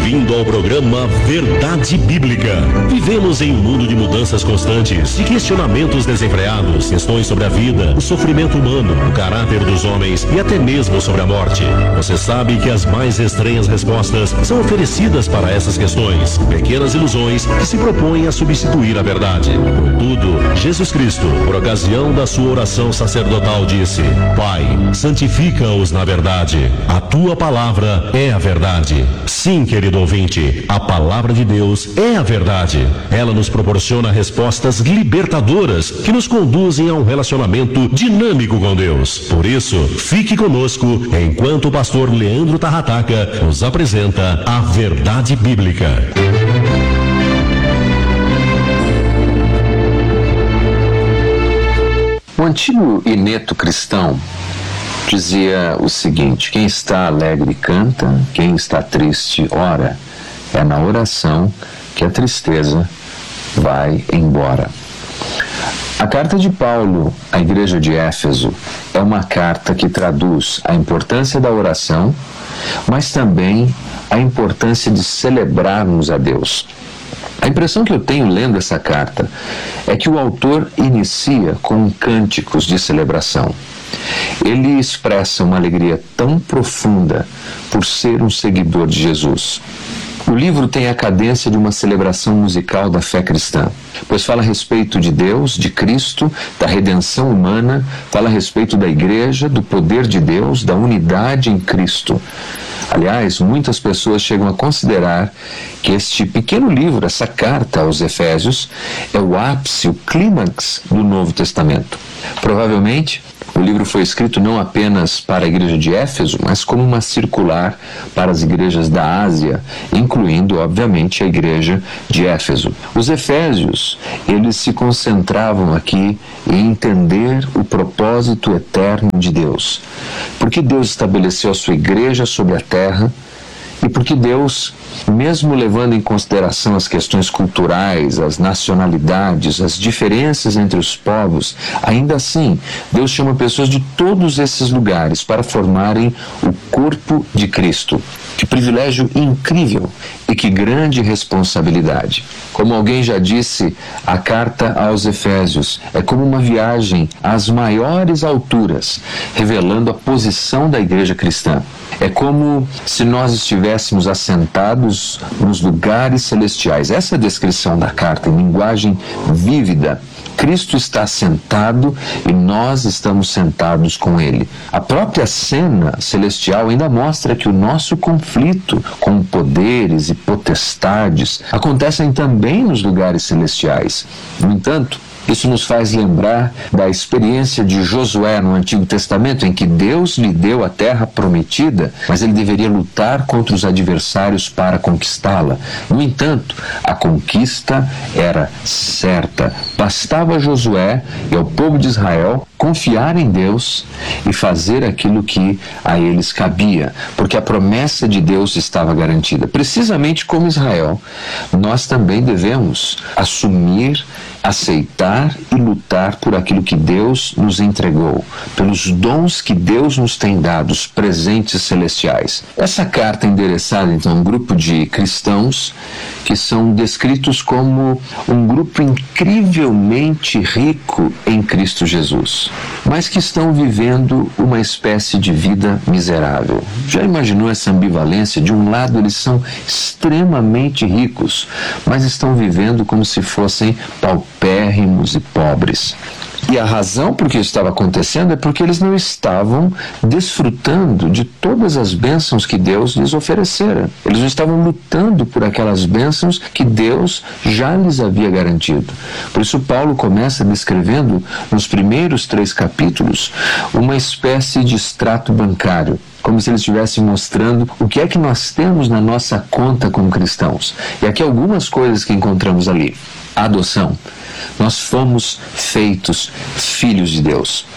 Bem-vindo ao programa Verdade Bíblica. Vivemos em um mundo de mudanças constantes, de questionamentos desenfreados, questões sobre a vida, o sofrimento humano, o caráter dos homens e até mesmo sobre a morte. Você sabe que as mais estranhas respostas são oferecidas para essas questões, pequenas ilusões que se propõem a substituir a verdade. Contudo, Jesus Cristo, por ocasião da sua oração sacerdotal, disse: Pai, santifica-os na verdade. A tua palavra é a verdade. Sim, querido ouvinte, a palavra de Deus é a verdade. Ela nos proporciona respostas libertadoras que nos conduzem a um relacionamento dinâmico com Deus. Por isso, fique conosco enquanto o pastor Leandro Tarrataca nos apresenta a Verdade Bíblica. O antigo hineto cristão dizia o seguinte: quem está alegre canta, quem está triste ora. É na oração que a tristeza vai embora. A carta de Paulo à igreja de Éfeso é uma carta que traduz a importância da oração, mas também a importância de celebrarmos a Deus. A impressão que eu tenho lendo essa carta é que o autor inicia com cânticos de celebração. Ele expressa uma alegria tão profunda por ser um seguidor de Jesus. O livro tem a cadência de uma celebração musical da fé cristã, pois fala a respeito de Deus, de Cristo, da redenção humana, fala a respeito da igreja, do poder de Deus, da unidade em Cristo. Aliás, muitas pessoas chegam a considerar que este pequeno livro, essa carta aos Efésios, é o ápice, o clímax do Novo Testamento. Provavelmente, o livro foi escrito não apenas para a igreja de Éfeso, mas como uma circular para as igrejas da Ásia, incluindo, obviamente, a igreja de Éfeso. Os Efésios, eles se concentravam aqui em entender o propósito eterno de Deus. Porque Deus estabeleceu a sua igreja sobre a terra, e porque Deus, mesmo levando em consideração as questões culturais, as nacionalidades, as diferenças entre os povos, ainda assim, Deus chama pessoas de todos esses lugares para formarem o corpo de Cristo. Que privilégio incrível e que grande responsabilidade. Como alguém já disse, a carta aos Efésios é como uma viagem às maiores alturas, revelando a posição da igreja cristã. É como se nós estivéssemos assentados nos lugares celestiais. Essa é a descrição da carta em linguagem vívida. Cristo está sentado e nós estamos sentados com Ele. A própria cena celestial ainda mostra que o nosso conflito com poderes e potestades acontecem também nos lugares celestiais. No entanto, isso nos faz lembrar da experiência de Josué no Antigo Testamento, em que Deus lhe deu a terra prometida, mas ele deveria lutar contra os adversários para conquistá-la. No entanto, a conquista era certa. Bastava a Josué e ao povo de Israel confiar em Deus e fazer aquilo que a eles cabia, porque a promessa de Deus estava garantida. Precisamente como Israel, nós também devemos assumir, aceitar e lutar por aquilo que Deus nos entregou, pelos dons que Deus nos tem dado, os presentes celestiais. Essa carta é endereçada então a um grupo de cristãos que são descritos como um grupo incrivelmente rico em Cristo Jesus, mas que estão vivendo uma espécie de vida miserável. Já imaginou essa ambivalência? De um lado eles são extremamente ricos, mas estão vivendo como se fossem paupérrimos e pobres. E a razão por que isso estava acontecendo é porque eles não estavam desfrutando de todas as bênçãos que Deus lhes oferecera. Eles não estavam lutando por aquelas bênçãos que Deus já lhes havia garantido. Por isso Paulo começa descrevendo, nos primeiros 3 capítulos, uma espécie de extrato bancário, como se ele estivesse mostrando o que é que nós temos na nossa conta como cristãos. E aqui algumas coisas que encontramos ali. A adoção. Nós fomos feitos filhos de Deus.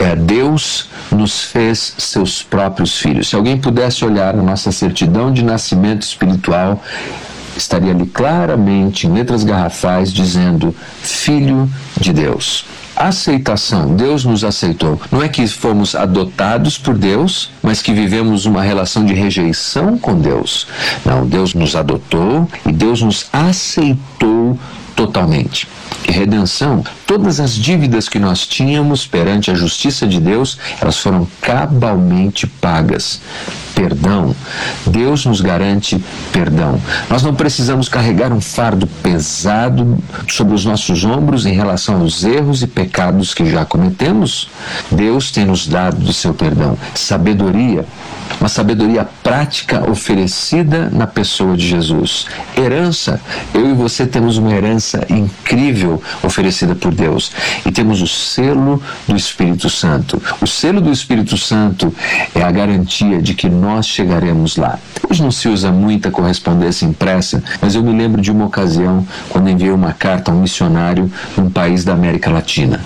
Deus nos fez seus próprios filhos. Se alguém pudesse olhar a nossa certidão de nascimento espiritual, estaria ali claramente, em letras garrafais, dizendo Filho de Deus. Aceitação. Deus nos aceitou. Não é que fomos adotados por Deus, mas que vivemos uma relação de rejeição com Deus. Não, Deus nos adotou e Deus nos aceitou totalmente. E redenção, todas as dívidas que nós tínhamos perante a justiça de Deus, elas foram cabalmente pagas. Perdão. Deus nos garante perdão. Nós não precisamos carregar um fardo pesado sobre os nossos ombros em relação aos erros e pecados que já cometemos. Deus tem nos dado do seu perdão. Sabedoria. Uma sabedoria prática oferecida na pessoa de Jesus. Herança. Eu e você temos uma herança incrível oferecida por Deus. E temos o selo do Espírito Santo. O selo do Espírito Santo é a garantia de que nós chegaremos lá. Hoje não se usa muita correspondência impressa, mas eu me lembro de uma ocasião quando enviei uma carta a um missionário num país da América Latina.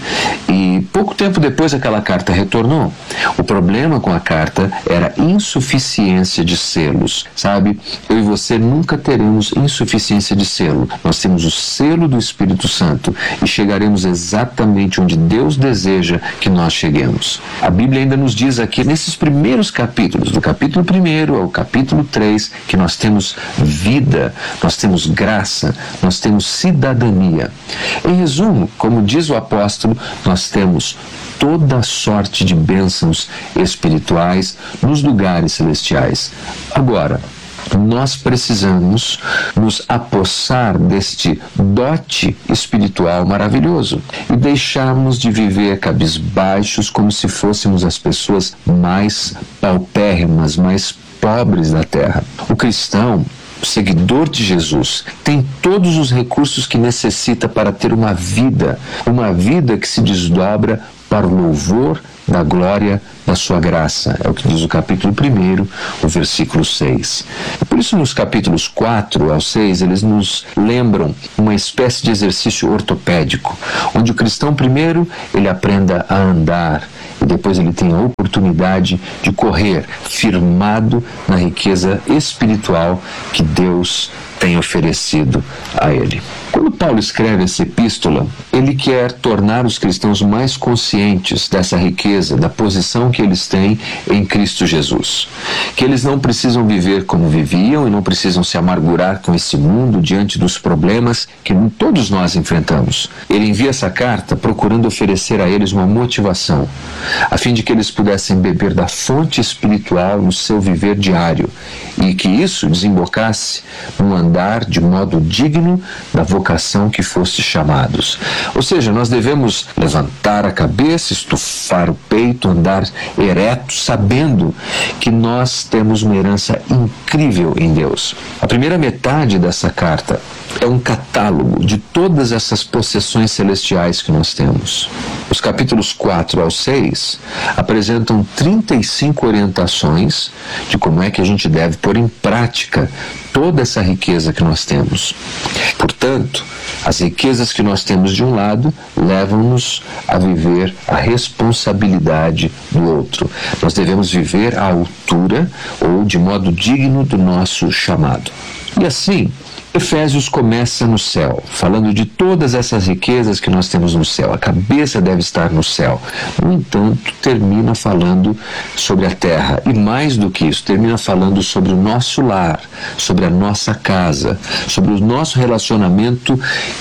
E pouco tempo depois aquela carta retornou. O problema com a carta era insuficiência de selos, sabe? Eu e você nunca teremos insuficiência de selo. Nós temos o selo do Espírito Santo e chegaremos exatamente onde Deus deseja que nós cheguemos. A Bíblia ainda nos diz aqui, nesses primeiros capítulos, do capítulo 1 ao capítulo 3, que nós temos vida, nós temos graça, nós temos cidadania. Em resumo, como diz o apóstolo, nós temos toda sorte de bênçãos espirituais nos lugares celestiais. Agora, nós precisamos nos apossar deste dote espiritual maravilhoso e deixarmos de viver cabisbaixos como se fôssemos as pessoas mais paupérrimas, mais pobres da terra. O cristão, o seguidor de Jesus, tem todos os recursos que necessita para ter uma vida que se desdobra para o louvor da glória da sua graça. É o que diz o capítulo 1, o versículo 6. Por isso, nos capítulos 4 ao 6, eles nos lembram uma espécie de exercício ortopédico, onde o cristão primeiro ele aprenda a andar e depois ele tem a oportunidade de correr firmado na riqueza espiritual que Deus tem oferecido a ele. Quando Paulo escreve essa epístola, ele quer tornar os cristãos mais conscientes dessa riqueza, da posição que eles têm em Cristo Jesus. Que eles não precisam viver como viviam e não precisam se amargurar com esse mundo diante dos problemas que todos nós enfrentamos. Ele envia essa carta procurando oferecer a eles uma motivação, a fim de que eles pudessem beber da fonte espiritual no seu viver diário e que isso desembocasse num andar de modo digno da vocação que foste chamados. Ou seja, nós devemos levantar a cabeça, estufar o peito, andar ereto, sabendo que nós temos uma herança incrível em Deus. A primeira metade dessa carta é um catálogo de todas essas possessões celestiais que nós temos. Os capítulos 4 ao 6 apresentam 35 orientações de como é que a gente deve pôr em prática toda essa riqueza que nós temos. Portanto, as riquezas que nós temos de um lado levam-nos a viver a responsabilidade do outro. Nós devemos viver à altura ou de modo digno do nosso chamado. E assim, Efésios começa no céu, falando de todas essas riquezas que nós temos no céu. A cabeça deve estar no céu. No entanto, termina falando sobre a terra. E mais do que isso, termina falando sobre o nosso lar, sobre a nossa casa, sobre o nosso relacionamento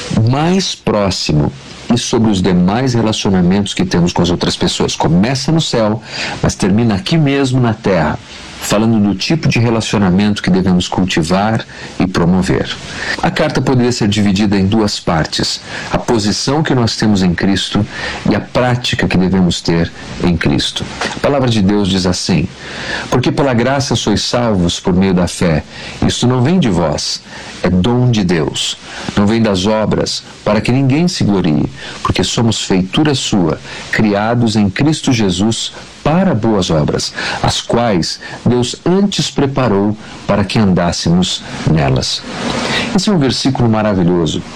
mais próximo e sobre os demais relacionamentos que temos com as outras pessoas. Começa no céu, mas termina aqui mesmo na terra, falando do tipo de relacionamento que devemos cultivar e promover. A carta poderia ser dividida em duas partes: a posição que nós temos em Cristo e a prática que devemos ter em Cristo. A palavra de Deus diz assim: porque pela graça sois salvos por meio da fé. Isto não vem de vós, é dom de Deus. Não vem das obras, para que ninguém se glorie, porque somos feitura sua, criados em Cristo Jesus para boas obras, as quais Deus antes preparou para que andássemos nelas. Esse é um versículo maravilhoso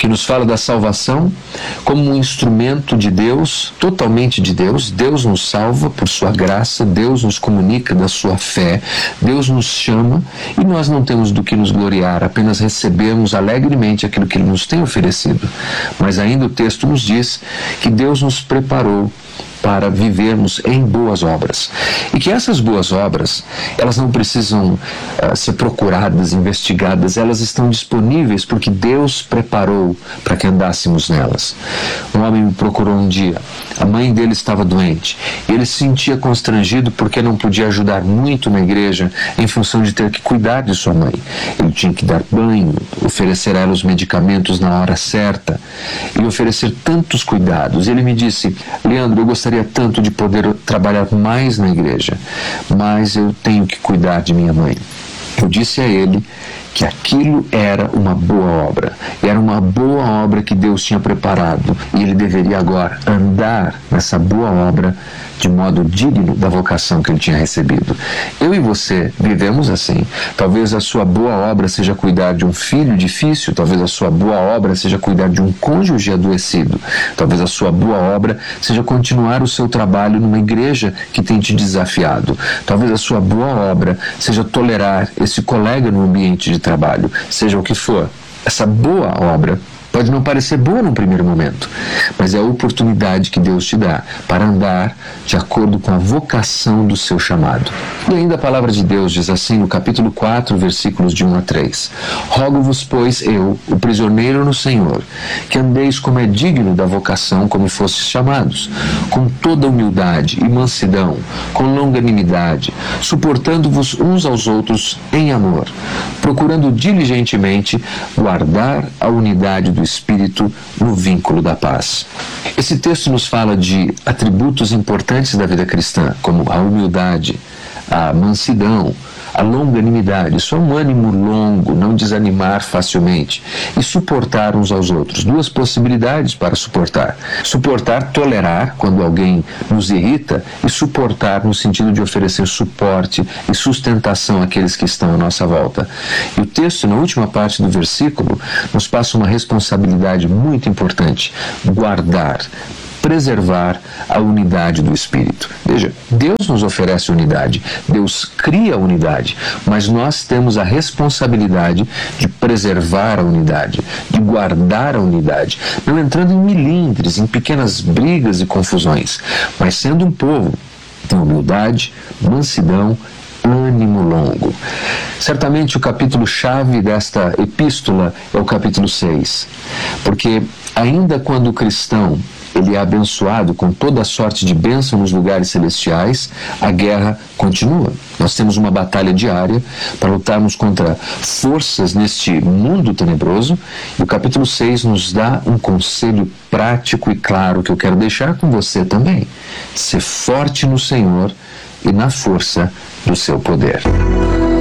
que nos fala da salvação como um instrumento de Deus, totalmente de Deus. Deus nos salva por sua graça, Deus nos comunica da sua fé, Deus nos chama e nós não temos do que nos gloriar, apenas recebemos alegremente aquilo que Ele nos tem oferecido. Mas ainda o texto nos diz que Deus nos preparou para vivermos em boas obras. E que essas boas obras, elas não precisam ser procuradas, investigadas, elas estão disponíveis porque Deus preparou para que andássemos nelas. Um homem me procurou um dia, a mãe dele estava doente, e ele se sentia constrangido porque não podia ajudar muito na igreja em função de ter que cuidar de sua mãe. Ele tinha que dar banho, oferecer a ela os medicamentos na hora certa e oferecer tantos cuidados. Ele me disse: Leandro, eu gostaria tanto de poder trabalhar mais na igreja, mas eu tenho que cuidar de minha mãe. Eu disse a ele que aquilo era uma boa obra, era uma boa obra que Deus tinha preparado e ele deveria agora andar nessa boa obra de modo digno da vocação que ele tinha recebido. Eu e você vivemos assim. Talvez a sua boa obra seja cuidar de um filho difícil, talvez a sua boa obra seja cuidar de um cônjuge adoecido, talvez a sua boa obra seja continuar o seu trabalho numa igreja que tem te desafiado, talvez a sua boa obra seja tolerar esse colega no ambiente de trabalho, seja o que for. Essa boa obra pode não parecer boa num primeiro momento, mas é a oportunidade que Deus te dá para andar de acordo com a vocação do seu chamado. E ainda a palavra de Deus diz assim no capítulo 4, versículos de 1 a 3. Rogo-vos, pois, eu, o prisioneiro no Senhor, que andeis como é digno da vocação como fostes chamados, com toda humildade e mansidão, com longanimidade, suportando-vos uns aos outros em amor, procurando diligentemente guardar a unidade do Espírito no vínculo da paz. Esse texto nos fala de atributos importantes da vida cristã, como a humildade, a mansidão, a longanimidade, isso é um ânimo longo, não desanimar facilmente, e suportar uns aos outros. Duas possibilidades para suportar. Suportar, tolerar, quando alguém nos irrita, e suportar no sentido de oferecer suporte e sustentação àqueles que estão à nossa volta. E o texto, na última parte do versículo, nos passa uma responsabilidade muito importante: guardar, preservar a unidade do Espírito. Veja, Deus nos oferece unidade, Deus cria a unidade, mas nós temos a responsabilidade de preservar a unidade, de guardar a unidade, não entrando em melindres, em pequenas brigas e confusões, mas sendo um povo de humildade, mansidão, ânimo longo. Certamente o capítulo-chave desta epístola é o capítulo 6, porque ainda quando o cristão ele é abençoado com toda a sorte de bênção nos lugares celestiais, a guerra continua. Nós temos uma batalha diária para lutarmos contra forças neste mundo tenebroso, e o capítulo 6 nos dá um conselho prático e claro que eu quero deixar com você também. Ser forte no Senhor e na força do seu poder.